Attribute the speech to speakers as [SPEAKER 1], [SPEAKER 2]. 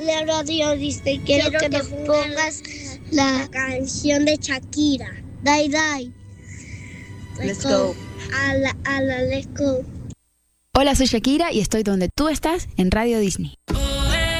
[SPEAKER 1] La radio dice, quiero que nos pongas la canción de Shakira. Die, die.
[SPEAKER 2] Let's go.
[SPEAKER 1] A la let's go.
[SPEAKER 3] Hola, soy Shakira y estoy donde tú estás en Radio Disney.